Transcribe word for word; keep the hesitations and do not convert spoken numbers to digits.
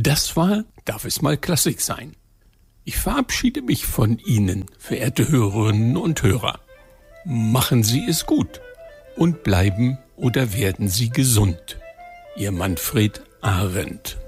Das war Darf es mal Klassik sein. Ich verabschiede mich von Ihnen, verehrte Hörerinnen und Hörer. Machen Sie es gut und bleiben oder werden Sie gesund. Ihr Manfred Arendt.